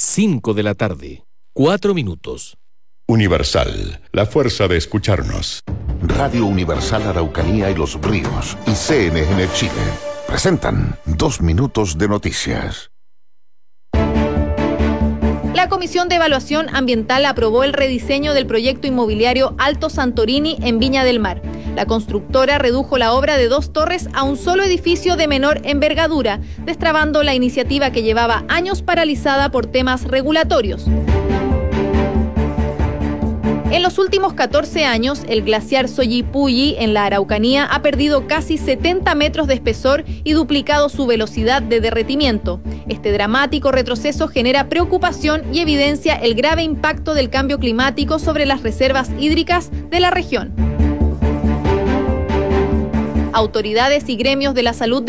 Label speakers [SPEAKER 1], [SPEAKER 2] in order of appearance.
[SPEAKER 1] 5 de la tarde, 4 minutos.
[SPEAKER 2] Universal, la fuerza de escucharnos.
[SPEAKER 3] Radio Universal Araucanía y Los Ríos y CNN Chile presentan 2 minutos de noticias.
[SPEAKER 4] La Comisión de Evaluación Ambiental aprobó el rediseño del proyecto inmobiliario Alto Santorini en Viña del Mar. La constructora redujo la obra de 2 torres a un solo edificio de menor envergadura, destrabando la iniciativa que llevaba años paralizada por temas regulatorios. En los últimos 14 años, el glaciar Soyipuyi en la Araucanía ha perdido casi 70 metros de espesor y duplicado su velocidad de derretimiento. Este dramático retroceso genera preocupación y evidencia el grave impacto del cambio climático sobre las reservas hídricas de la región. Autoridades y gremios de la salud